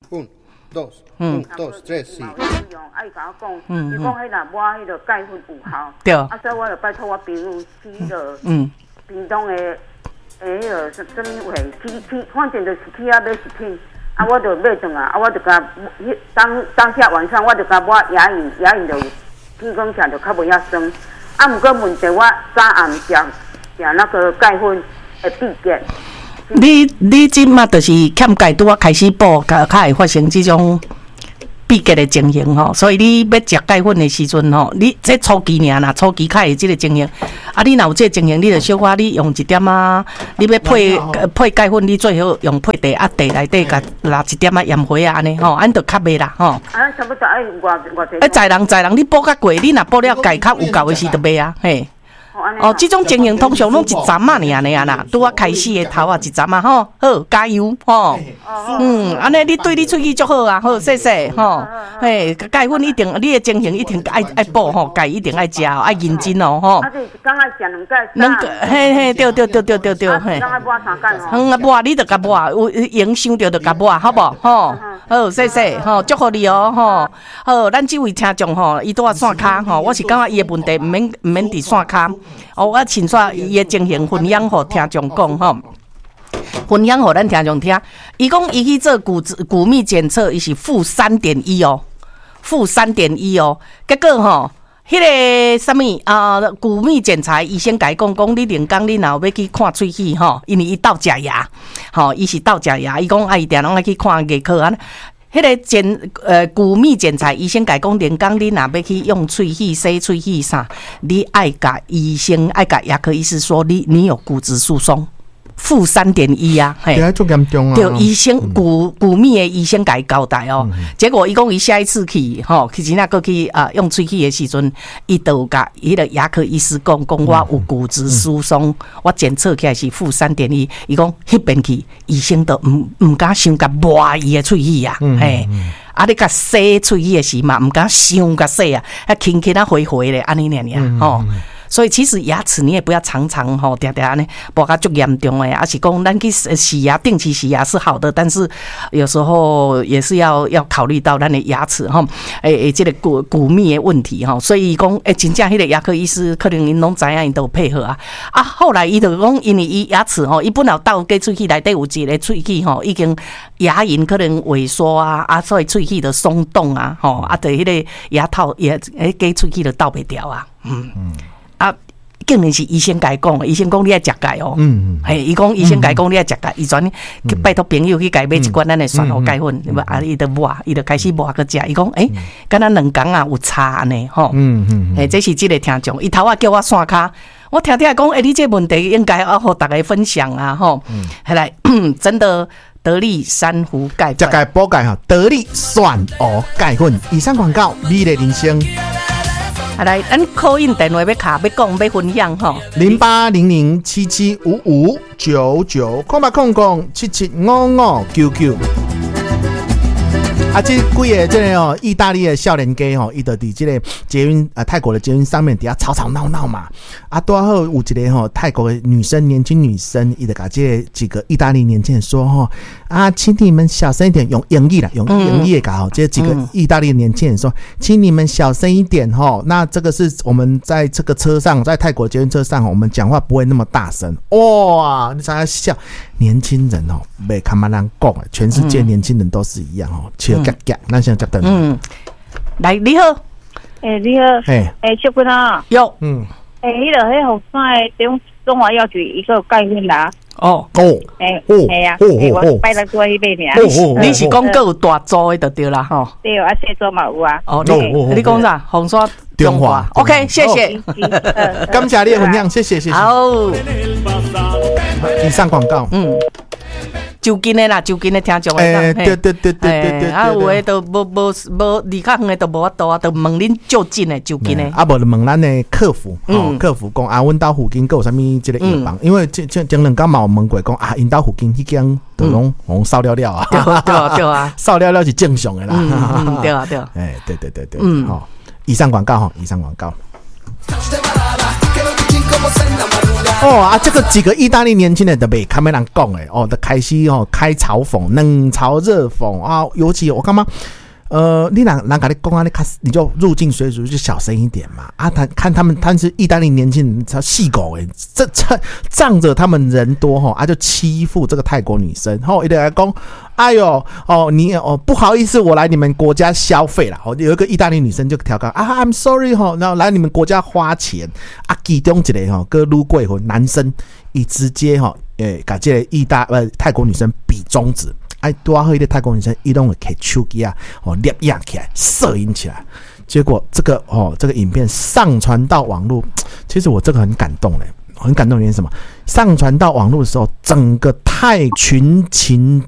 1, 2, 1, 2, 3, 4。 用爱甲我讲，伊讲迄若抹迄个钙粉有效。 对。 所以我就拜托我朋友去迄个屏东的迄个什么会去，反正就是去买食品。我就买转啊，我就甲当下晚上我就甲抹牙龈就天光起来就较袂遐酸。毋过问题我早暗食那个钙粉会闭结。 你即马就是欠钙，拄啊开始补，较会发生这种闭结的情形吼。所以你要食钙粉的时阵吼，你这初期尔啦，初期较会这个情形。你若有这个情形，你就小可你用一点啊，你要配钙粉，你最好用配茶啊，茶内底甲拉一点盐花啊，安尼吼，安就较袂啦吼。 差不多爱偌济。在人，你补较贵，你若补了钙较有够的时就卖啊，嘿。这种情形通常拢一针啊，尔尼啊啦，拄啊开始的头啊一针啊，吼，好加油吼，安尼你对你喙齿足好啊，好谢谢吼，嘿，钙粉一定，你的情形一定爱补吼，钙一定爱食哦，爱认真哦吼。 就是刚爱食两个，嘿，对，嘿。 刚爱抹3盖吼。 抹你就甲抹，有用想着就甲抹，好无吼？好，谢谢吼，祝福你哦吼。好，咱这位听众吼，伊拄啊线骹吼，我是感觉伊的问题毋免伫线骹。我亲煞伊的情形分享互听众讲吼，分享互咱听众听。伊讲伊去做骨密检测，伊是-3.1哦，-3.1哦。结果吼，迄个什么骨密检查，医生甲伊讲，你连工你若要去看喙齿吼，因为伊斗食牙，吼，伊是斗食牙，伊讲伊定拢爱去看牙科啊。迄个骨密检查，医生甲讲，连工你若要去用喙齿洗喙齿啥，你爱甲医生爱甲牙科医师说你有骨质疏松。-3.1啊，嘿， 对，足严重啊！ 对，医生骨密的医生甲伊交代哦。结果伊讲伊下一次去吼，去真正过去用喙齿的时阵，伊就甲迄个牙科医师讲我有骨质疏松，我检测起来是-3.1。伊讲迄边去医生都唔敢想甲抹伊的喙齿啊，嘿。你甲洗喙齿的时嘛，唔敢伤甲洗啊，轻轻灰灰的安尼尔吼。所以其实牙齿你也不要常常吼定定安尼无甲足严重诶，是讲咱去洗牙，定期洗牙是好的，但是有时候也是要考虑到咱的牙齿吼，这个骨密的问题吼。所以讲真正迄个牙科医师可能因拢知影，因都有配合啊。后来伊就讲，因为伊牙齿吼，伊本来到个喙齿内底有一个喙齿吼，已经牙龈可能萎缩啊，所以喙齿的松动啊，吼对迄个牙套也个喙齿就倒袂掉啊，竟然是医生甲伊讲，医生讲你爱食钙哦，嘿，伊讲医生甲伊讲你爱食钙，伊全拜托朋友去甲伊买一罐咱的酸蚵钙粉，伊就抹，伊就开始抹个食，伊讲敢若2工啊有差安尼吼，这是这个听众，伊头仔叫我线骹，我听讲你这问题应该要和大家分享啊吼，后来真的得力珊瑚钙粉， 食钙补钙哈，得力酸蚵钙粉，以上广告，美丽人生。 来，咱 call in 电话要卡要讲要分享吼 ，0800775599，空吧空空775599。这几个这个意大利的少年家吼，伊就伫这个捷运泰国的捷运上面底下吵吵闹闹嘛。多好有一个泰国的女生，年轻女生，伊就甲这几个意大利年轻人说请你们小声一点，用英语啦，用英语搞这几个意大利年轻人说，请你们小声一点那这个是我们在这个车上，在泰国捷运车上我们讲话不会那么大声。哇，你才笑，年轻人没看嘛人讲，全世界年轻人都是一样咱先接等。 来，你好。 你好。小君啊。 有。 迄个后生的中华药局一个钙粉啦。 我拜六做迄边尔。你是讲个有大组的就对啦吼。 对，细组嘛有啊。 你讲啥？红刷中华。OK， 谢谢。 感谢你的分享，谢谢。 好。 以上广告。 就近的啦，就近的听众的。 对。 有诶都无离较远的都无法度啊，都问恁就近的，就近的。 无就问咱的客服，客服讲阮兜附近有啥物这个药房？因为前2天嘛有问过讲因兜附近迄间都拢扫了啊。 对啊， 扫了是正常的啦。 对啊。 对。以上广告。 这个几个意大利年轻人都被看没人讲诶，都开始开嘲讽，冷嘲热讽啊，尤其我干嘛？你人跟你讲啊，你就入境随俗，就小声一点嘛。看他们是意大利年轻人，他细狗这仗着他们人多就欺负这个泰国女生。一直来讲，哎呦你不好意思，我来你们国家消费啦。有一个意大利女生就调侃I'm sorry 然后来你们国家花钱其中一个跟撸贵男生，以直接跟这个泰国女生比中指。多好一个泰国女生，一动可以手机捏压起来，摄影起来，结果这个影片上传到网络，其实我这个很感动嘞，很感动的原因是什么？上传到网络的时候，整个群情